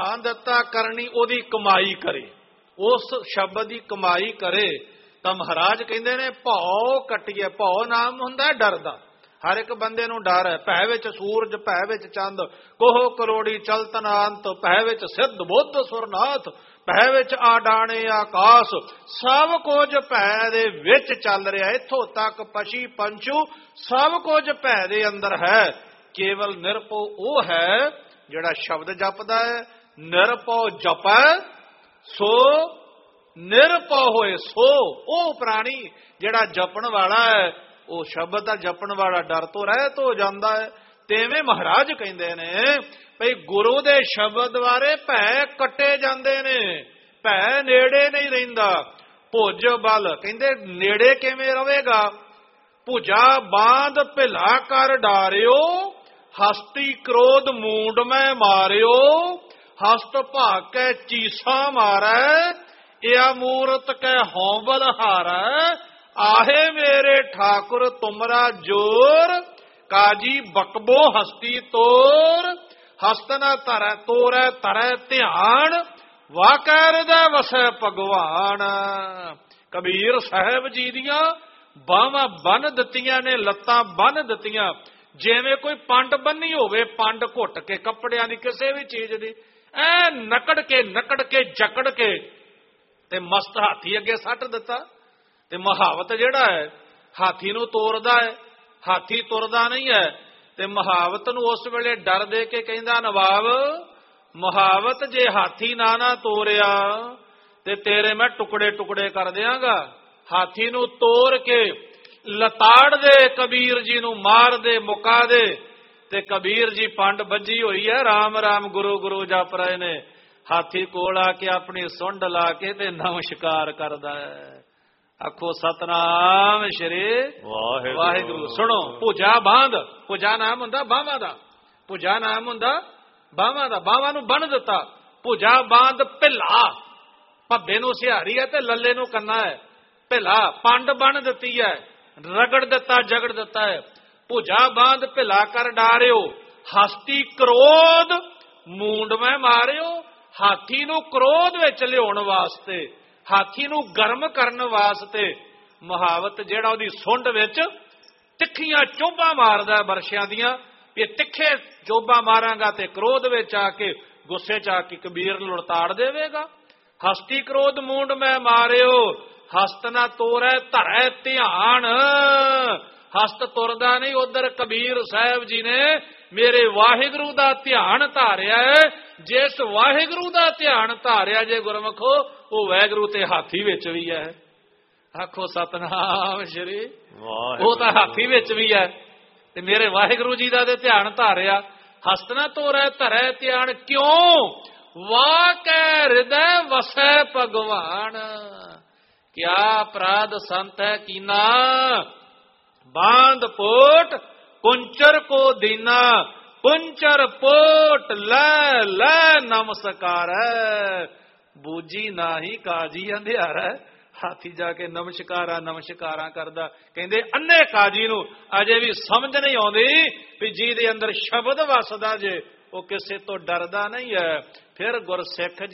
ਦਿੱਤਾ ਕਰਨੀ ਉਹਦੀ ਕਮਾਈ ਕਰੇ, ਉਸ ਸ਼ਬਦ ਦੀ ਕਮਾਈ ਕਰੇ। ਤਾਂ ਮਹਾਰਾਜ ਕਹਿੰਦੇ ਨੇ ਭਉ ਕੱਟੀਏ। ਭਉ ਨਾਮ ਹੁੰਦਾ ਡਰ ਦਾ। ਹਰ ਇੱਕ ਬੰਦੇ ਨੂੰ ਡਰ ਹੈ। ਭੈ ਵਿੱਚ ਸੂਰਜ, ਭੈ ਵਿੱਚ ਚੰਦ, ਕੋਹ ਕਰੋੜੀ ਚਲਤਨ ਅੰਤ, ਭੈ ਵਿੱਚ ਸਿੱਧ ਬੁੱਧ ਸੁਰਨਾਥ, ਭੈ ਵਿੱਚ ਆਡਾਣੇ ਆਕਾਸ਼। ਸਭ ਕੁਝ ਭੈ ਦੇ ਵਿੱਚ ਚੱਲ ਰਿਹਾ। ਇੱਥੋਂ ਤੱਕ ਪਸ਼ੀ ਪੰਛੂ ਸਭ ਕੁਝ ਭੈ ਦੇ ਅੰਦਰ ਹੈ। ਕੇਵਲ ਨਿਰਭਉ ਉਹ ਹੈ ਜਿਹੜਾ ਸ਼ਬਦ ਜਪਦਾ ਹੈ। ਨਿਰਭਉ ਜਪੈ ਸੋ ਨਿਰਭਉ ਹੋਏ। ਸੋ ਉਹ ਪ੍ਰਾਣੀ ਜਿਹੜਾ ਜਪਣ ਵਾਲਾ ਹੈ, ਉਹ ਸ਼ਬਦ ਦਾ ਜਪਣ ਵਾਲਾ ਡਰ ਤੋਂ ਰਹਿਤ ਹੋ ਜਾਂਦਾ ਹੈ। ਤੇਵੇਂ ਮਹਾਰਾਜ ਕਹਿੰਦੇ ਨੇ ਭਈ ਗੁਰੂ ਦੇ ਸ਼ਬਦ ਬਾਰੇ ਭੈ ਕੱਟੇ ਜਾਂਦੇ ਨੇ। ਭੈ ਨੇੜੇ ਨਹੀਂ ਰਹਿੰਦਾ। ਭੁਜ ਬਲ ਕਹਿੰਦੇ ਨੇੜੇ ਕਿਵੇਂ ਰਵੇਗਾ? ਭੁਜਾ ਬਾਂਧ ਭਿਲਾ ਕਰ ਡਾਰਿਓ, ਹਸਤੀ ਕ੍ਰੋਧ ਮੂੰਡ ਮੈਂ ਮਾਰਿਓ, ਹਸਤ ਭਾਗ ਕੈ ਚੀਸਾ ਮਾਰੈ, ਇਆ ਮੂਰਤ ਕੈ ਹਉ ਹਾਰੈ, आहे मेरे ठाकुर तुमरा जोर, काजी बकबो हस्ती तोर, हस्त न तरੈ ਤੋਰੈ ਤਰੈ ਧਿਆਨ, ਵਾਕੈ ਹਿਰਦੈ ਵਸੈ ਭਗਵਾਨ। ਕਬੀਰ ਸਾਹਿਬ ਜੀ ਦੀਆਂ ਬਾਹਾਂ ਬੰਨ ਦਿੱਤੀਆਂ ਨੇ, ਲੱਤਾਂ ਬੰਨ ਦਿੱਤੀਆਂ ਜਿਵੇਂ ਕੋਈ ਪੰਡ ਬੰਨੀ ਹੋਵੇ। ਪੰਡ ਘੁੱਟ ਕੇ ਕੱਪੜਿਆਂ ਦੀ, ਕਿਸੇ ਵੀ ਚੀਜ਼ ਦੀ, ਐ ਨਕੜ ਕੇ ਜਕੜ ਕੇ ਤੇ ਮਸਤ ਹਾਥੀ ਅੱਗੇ ਸੱਟ ਦਿੱਤਾ। ਤੇ ਮਹਾਵਤ ਜਿਹੜਾ ਹੈ ਹਾਥੀ ਨੂੰ ਤੋਰਦਾ ਹੈ, ਹਾਥੀ ਤੁਰਦਾ ਨਹੀਂ ਹੈ। ਤੇ ਮਹਾਵਤ ਨੂੰ ਉਸ ਵੇਲੇ ਡਰ ਦੇ ਕੇ ਕਹਿੰਦਾ ਨਵਾਬ, ਮਹਾਵਤ ਜੇ ਹਾਥੀ ਨਾ ਤੋਰਿਆ ਤੇ ਤੇਰੇ ਮੈਂ ਟੁਕੜੇ ਟੁਕੜੇ ਕਰ ਦਿਆਂਗਾ। ਹਾਥੀ ਨੂੰ ਤੋੜ ਕੇ ਲਤਾੜ ਦੇ, ਕਬੀਰ ਜੀ ਨੂੰ ਮਾਰ ਦੇ, ਮੁਕਾ ਦੇ। ਤੇ ਕਬੀਰ ਜੀ ਪੰਡ ਵੱਜੀ ਹੋਈ ਹੈ, ਰਾਮ ਰਾਮ ਗੁਰੂ ਗੁਰੂ ਜਪ ਰਹੇ ਨੇ। ਹਾਥੀ ਕੋਲ ਆ ਕੇ ਆਪਣੀ ਸੁੰਡ ਲਾ ਕੇ ਤੇ ਨਮਸਕਾਰ ਕਰਦਾ ਹੈ। ਆਖੋ ਸਤਨਾਮ ਸ਼੍ਰੀ ਵਾਹਿਗੁਰੂ। ਸੁਣੋ, ਭੁਜਾ ਬਾਂਧ, ਭੁਜਾ ਨਾਮ ਹੁੰਦਾ ਬਾਹਾਂ ਦਾ, ਭੁਜਾ ਨਾਮ ਹੁੰਦਾ ਬਾਹਾਂ ਦਾ। ਬਾਹਾਂ ਨੂੰ ਬੰਨ ਦਿੱਤਾ। ਭੁਜਾ ਬਾਂਧ ਭਿਲਾ, ਭੱਬੇ ਨੂੰ ਸਿਹਾਰੀ ਹੈ ਤੇ ਲੱਲੇ ਨੂੰ ਕੰਨਾ ਹੈ। ਭਿਲਾ ਪੰਡ ਬੰਨ ਦਿੱਤੀ ਹੈ, ਰਗੜ ਦਿੱਤਾ, ਜਗੜ ਦਿੱਤਾ ਹੈ। ਭੁਜਾ ਬਾਂਧ ਭਿਲਾ ਕਰ ਡਾਰਿਓ, ਹਸਤੀ ਕ੍ਰੋਧ ਮੂੰਡ ਮੈਂ ਮਾਰਿਓ। ਹਾਥੀ ਨੂੰ ਕ੍ਰੋਧ ਵਿੱਚ ਲਿਆਉਣ ਵਾਸਤੇ, ਹਾਥੀ ਨੂੰ ਗਰਮ ਕਰਨ ਵਾਸਤੇ ਮਹਾਵਤ ਜਿਹੜਾ ਉਹਦੀ ਸੁੰਡ ਵਿੱਚ ਤਿੱਖੀਆਂ ਚੋਭਾਂ ਮਾਰਦਾ ਵਰਸ਼ਿਆਂ ਦੀਆਂ। ਇਹ ਤਿੱਖੇ ਚੋਭਾਂ ਮਾਰਾਂਗਾ ਤੇ ਕ੍ਰੋਧ ਵਿੱਚ ਆ ਕੇ, ਗੁੱਸੇ ਚ ਆ ਕੇ ਕਬੀਰ ਨੂੰ ਲਤਾੜ ਦੇਵੇਗਾ। ਹਸਤੀ ਕ੍ਰੋਧ ਮੂੰਡ ਮੈਂ ਮਾਰਿਓ, ਹਸਤ ਨਾ ਤੋਰੈ ਧਰੈ ਧਿਆਨ। ਹਸਤ ਤੁਰਦਾ ਨਹੀਂ। ਉਧਰ ਕਬੀਰ ਸਾਹਿਬ ਜੀ ਨੇ ਮੇਰੇ ਵਾਹਿਗੁਰੂ ਦਾ ਧਿਆਨ ਧਾਰਿਆ ਹੈ। ਜਿਸ ਵਾਹਿਗੁਰੂ ਦਾ ਧਿਆਨ ਧਾਰਿਆ ਜੇ ਗੁਰਮਖੋ, ਉਹ ਵਾਹਿਗੁਰੂ ਤੇ ਹਾਥੀ ਵਿੱਚ ਵੀ ਹੈ। ਆਖੋ ਸਤਨਾਮ ਸ਼੍ਰੀ ਵਾਹਿਗੁਰੂ। ਉਹ ਤਾਂ ਹਾਥੀ ਵਿੱਚ ਵੀ ਹੈ ਤੇ ਮੇਰੇ ਵਾਹਿਗੁਰੂ ਜੀ ਦਾ ਤੇ ਧਿਆਨ ਧਾਰਿਆ। ਹਸਤ ਨਾ ਤੋਰੈ ਧਰੈ ਧਿਆਨ, ਕਿਉਂ? ਵਾਕੈ ਹਿਰਦੈ ਵਸੈ ਭਗਵਾਨ। ਕਿਆ ਅਪਰਾਧ ਸੰਤ ਹੈ ਕੀਨਾ, ਬਾਂਧ ਪੋਟ ਕੁੰਚਰ ਕੋ ਦੀਨਾ, ਕੁੰਚਰ ਪੋਟ ਲੈ ਲੈ ਨਮਸਕਾਰ। ਬੂਜੀ ਨਾਹੀ ਕਾਜੀ ਅੰਧਿਆਰਾ। ਹਾਥੀ ਜਾ ਕੇ ਨਮਸਕਾਰਾਂ ਕਰਦਾ। ਕਹਿੰਦੇ ਅੰਨੇ ਕਾਜੀ ਨੂੰ ਅਜੇ ਵੀ ਸਮਝ ਨਹੀਂ ਆਉਂਦੀ ਵੀ ਜਿਹਦੇ ਅੰਦਰ ਸ਼ਬਦ ਵਸਦਾ ਜੇ ਉਹ ਕਿਸੇ ਤੋਂ ਡਰਦਾ ਨਹੀਂ ਹੈ। ਫਿਰ ਗੁਰਸਿੱਖ